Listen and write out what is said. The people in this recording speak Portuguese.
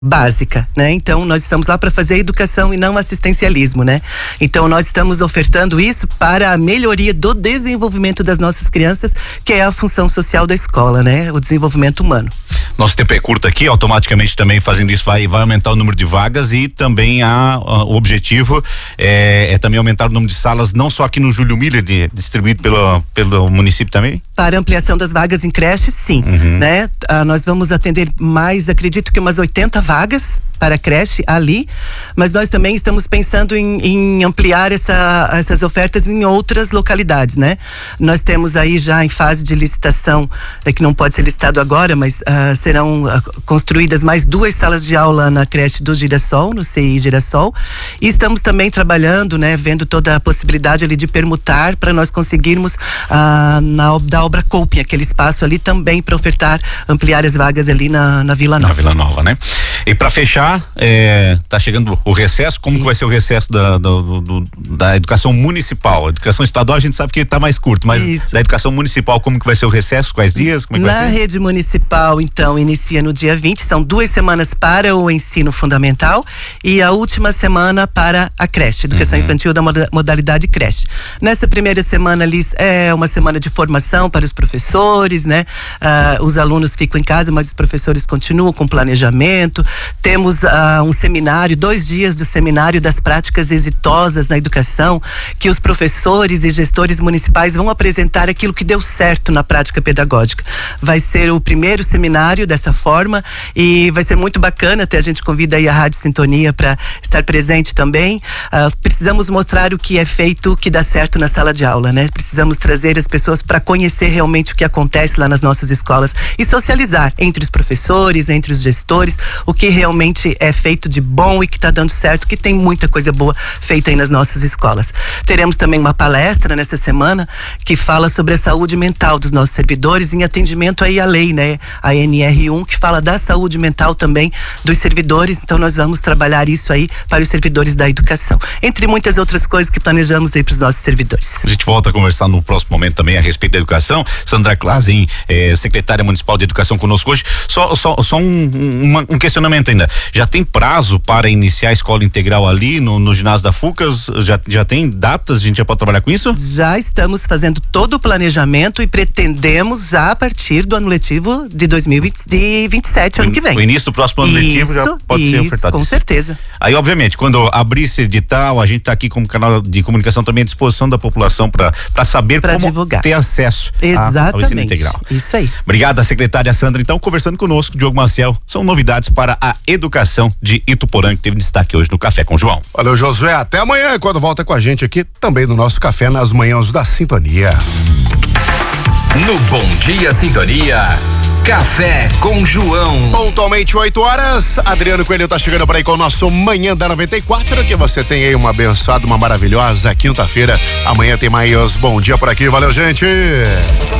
básica, né? Então nós estamos lá para fazer educação e não assistencialismo, né? Então nós estamos ofertando isso para a melhoria do desenvolvimento das nossas crianças, que é a função social da escola, né? O desenvolvimento humano. Nosso tempo é curto aqui, automaticamente também fazendo isso vai aumentar o número de vagas e também o objetivo é também aumentar o número de salas, não só aqui no Júlio Miller, distribuído pelo município também? Para ampliação das vagas em creche, sim, né? Nós vamos atender mais, acredito que umas 80 vagas para a creche ali, mas nós também estamos pensando em ampliar essas ofertas em outras localidades, né? Nós temos aí já em fase de licitação, que não pode ser licitado agora, mas serão construídas mais 2 salas de aula na creche do Girassol, no CI Girassol, e estamos também trabalhando, né, vendo toda a possibilidade ali de permutar para nós conseguirmos da obra Couping, aquele espaço ali também para ofertar, ampliar as vagas ali na Vila Nova. Na Vila Nova, né? E para fechar, tá chegando o recesso, como que vai ser o recesso da educação municipal? A educação estadual a gente sabe que tá mais curto, mas da educação municipal, como que vai ser o recesso? Quais dias? Como é que vai ser? Na rede municipal, então, inicia no dia 20, são 2 semanas para o ensino fundamental e a última semana para a creche, educação infantil da modalidade creche. Nessa primeira semana ali é uma semana de formação para os professores, né? Os alunos ficam em casa, mas os professores continuam com planejamento. Temos um seminário, 2 dias do seminário das práticas exitosas na educação, que os professores e gestores municipais vão apresentar aquilo que deu certo na prática pedagógica. Vai ser o primeiro seminário dessa forma e vai ser muito bacana, até a gente convida aí a Rádio Sintonia para estar presente também. Precisamos mostrar o que é feito, o que dá certo na sala de aula, né? Precisamos trazer as pessoas para conhecer realmente o que acontece lá nas nossas escolas e socializar entre os professores, entre os gestores, o que realmente é feito de bom e que está dando certo, que tem muita coisa boa feita aí nas nossas escolas. Teremos também uma palestra nessa semana que fala sobre a saúde mental dos nossos servidores em atendimento aí à lei, né? A NR1, que fala da saúde mental também dos servidores, então nós vamos trabalhar isso aí para os servidores da educação, entre muitas outras coisas que planejamos aí para os nossos servidores. A gente volta a conversar no próximo momento também a respeito da educação. Sandra Klazen, secretária municipal de educação conosco hoje. Só um questionamento ainda. Já tem prazo para iniciar a escola integral ali no ginásio da FUCAS? Já tem datas? A gente já pode trabalhar com isso? Já estamos fazendo todo o planejamento e pretendemos já a partir do ano letivo de 2027, ano que vem. O início do próximo ano letivo já pode ser ofertado. Com certeza. Aí, obviamente, quando abrir esse edital, a gente está aqui como canal de comunicação também à disposição da população para saber como divulgar, ter acesso ao ensino integral. Isso aí. Obrigada, secretária Sandra. Então, conversando conosco, Diogo Maciel, são novidades para a educação de Ituporanga, que teve destaque hoje no Café com João. Valeu, Josué. Até amanhã, quando volta com a gente aqui, também no nosso Café nas Manhãs da Sintonia. No Bom Dia Sintonia, Café com João. Pontualmente 8h, Adriano Coelho tá chegando por aí com o nosso Manhã da 94, que você tem aí uma abençoada, uma maravilhosa quinta-feira. Amanhã tem mais Bom Dia por aqui. Valeu, gente!